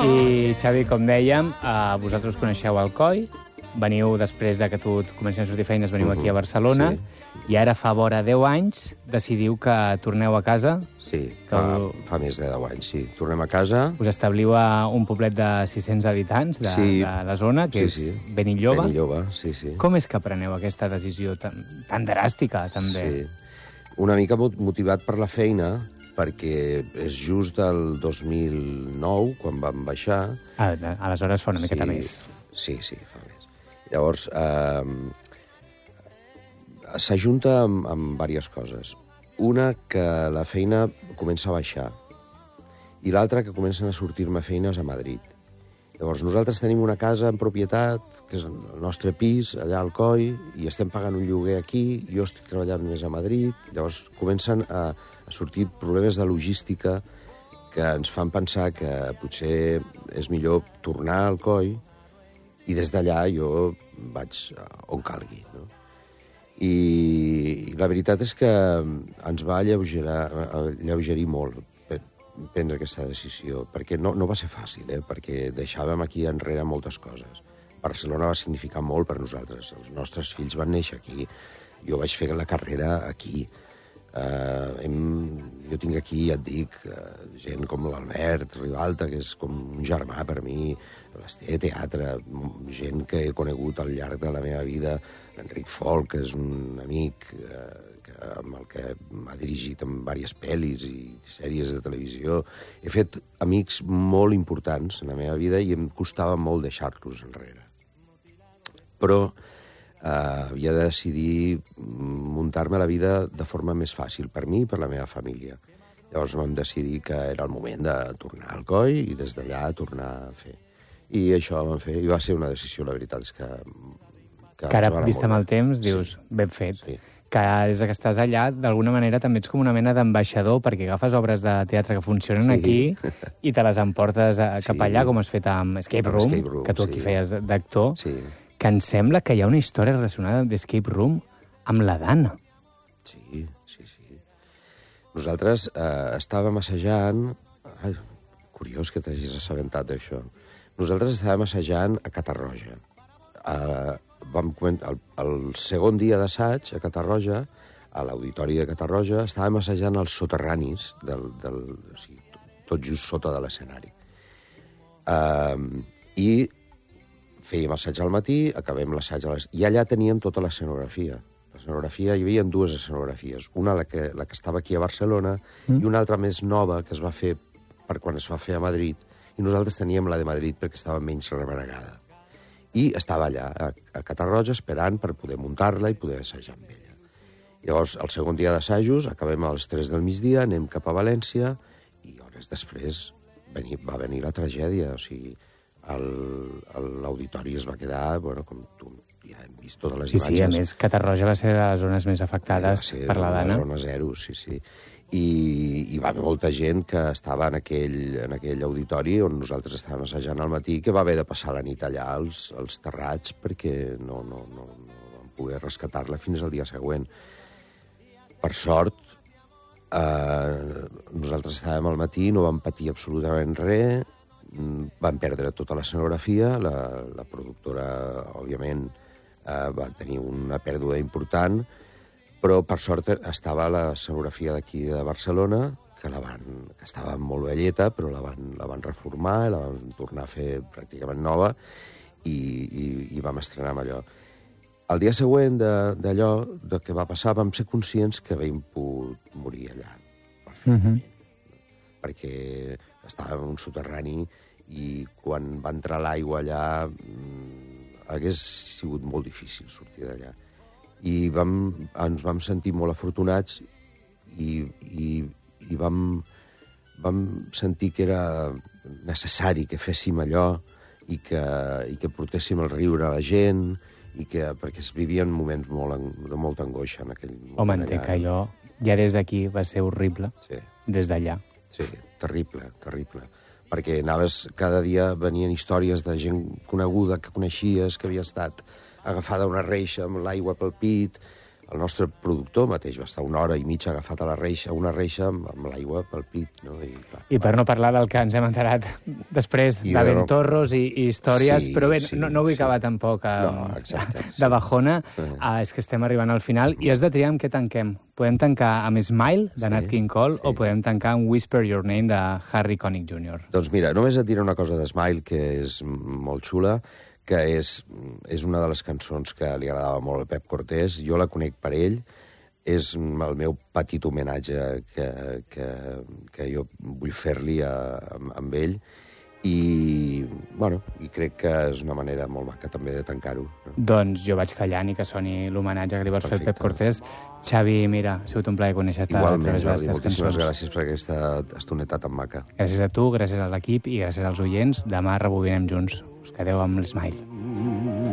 I, Xavi, com dèiem, vosaltres coneixeu Alcoi, veniu després de que tu comencis a sortir feines, veniu aquí a Barcelona, i ara fa vora 10 anys decidiu que torneu a casa. Sí, fa més de 10 anys, sí. Tornem a casa. Us establiu a un poblet de 600 habitants de la zona, que és Benilloba. Benilloba, sí. Com és que preneu aquesta decisió tan dràstica, també? Sí, una mica motivat per la feina, perquè és just del 2009, quan vam baixar. Aleshores fa una miqueta més. Sí, fa més. Llavors, s'ajunta amb diverses coses. Una, que la feina comença a baixar, i l'altra, que comencen a sortir-me feines a Madrid. Llavors, nosaltres tenim una casa en propietat, que és el nostre pis, allà al Alcoi, i estem pagant un lloguer aquí, jo estic treballant més a Madrid. Llavors, comencen a sortir problemes de logística que ens fan pensar que potser és millor tornar al Alcoi, i des d'allà jo vaig on calgui, no? I la veritat és que ens va alleugerir molt prendre aquesta decisió, perquè no va ser fàcil, perquè deixàvem aquí enrere moltes coses. Barcelona va significar molt per nosaltres. Els nostres fills van néixer aquí. Jo vaig fer la carrera aquí. Jo tinc aquí, ja et dic, gent com l'Albert Ribalta, que és com un germà per mi, l'Ester Teatre, gent que he conegut al llarg de la meva vida, l'Enric Folk, que és un amic amb el que m'ha dirigit en diverses pel·lis i sèries de televisió. He fet amics molt importants en la meva vida i em costava molt deixar-los enrere. Però havia de decidir muntar-me la vida de forma més fàcil per mi i per la meva família. Llavors vam decidir que era el moment de tornar al Alcoi i des d'allà tornar a fer. I això vam fer, i va ser una decisió, la veritat és que ara, vist amb el temps, dius, ben fet. Sí. Que des que estàs allà, d'alguna manera també ets com una mena d'ambaixador, perquè agafes obres de teatre que funcionen aquí i te les emportes cap allà, com has fet amb Escape Room, que tu aquí feies d'actor. Sí. Que em sembla que hi ha una història relacionada d'Escape Room amb la Dana. Sí. Nosaltres estàvem assajant... Ai, curiós que t'hagis assabentat d'això. Nosaltres estàvem assajant a Catarroja. El segon dia d'assaig a Catarroja, a l'auditori de Catarroja, estàvem assajant als soterranis, o sigui, tot just sota de l'escenari. I fèiem assaig al matí, acabem l'assaig a les... I allà teníem tota l'escenografia. L'escenografia, hi havia dues escenografies. Una, la que estava aquí a Barcelona, i una altra més nova, que es va fer per quan es va fer a Madrid, i nosaltres teníem la de Madrid perquè estava menys rebregada. I estava allà, a Catarroja, esperant per poder muntar-la i poder assajar amb ella. Llavors, el segon dia d'assajos, acabem a les 3 del migdia, anem cap a València, i hores després va venir la tragèdia, o sigui... L'auditori es va quedar, com tu ja hem vist totes les imatges. Sí, a més, Catarroja va ser de les zones més afectades per la Dana. Va ser zona 0, sí. I va haver molta gent que estava en aquell auditori on nosaltres estàvem assajant al matí, que va haver de passar la nit allà als terrats perquè no vam poder rescatar-la fins al dia següent. Per sort, nosaltres estàvem al matí, no vam patir absolutament res. Van perdre tota l'escenografia, la productora, òbviament, va tenir una pèrdua important, però, per sort, estava l'escenografia d'aquí de Barcelona, que estava molt velleta, però la van reformar, la van tornar a fer pràcticament nova, i vam estrenar amb allò. El dia següent d'allò que va passar, vam ser conscients que havíem pogut morir allà, perquè estàvem en un soterrani i quan va entrar l'aigua allà hagués sigut molt difícil sortir d'allà. I ens vam sentir molt afortunats i vam sentir que era necessari que féssim allò i que portéssim el riure a la gent, perquè es vivien moments de molta angoixa en aquell moment. Home, entenc que allò ja des d'aquí va ser horrible, des d'allà. Sí, terrible. Perquè cada dia venien històries de gent coneguda que coneixies, que havia estat agafada una reixa amb l'aigua pel pit, El nostre productor mateix va estar 1 hora i mitja agafat a una reixa amb l'aigua pel pit, no? I per no parlar del que ens hem enterat després, de ventorros i històries, però bé, no vull acabar tampoc de bajona, és que estem arribant al final, i has de triar amb què tanquem. Podem tancar amb Smile, de Nat King Cole, o podem tancar amb Whisper Your Name, de Harry Connick Jr. Doncs mira, només et diré una cosa de Smile, que és molt xula, que és una de les cançons que li agradava molt a Pep Cortés. Jo la conec per ell, és el meu petit homenatge que jo vull fer-li amb ell, i crec que és una manera molt maca també de tancar-ho. Doncs jo vaig callant i que soni l'homenatge que li vols fer al Pep Cortés. Xavi, mira, ha sigut un plaer conèixer-te a través d'aquestes cançons. Moltíssimes gràcies per aquesta estoneta tan maca. Gràcies a tu, gràcies a l'equip i gràcies als oients. Demà rebobinem junts. Us quedeu amb l'Smile.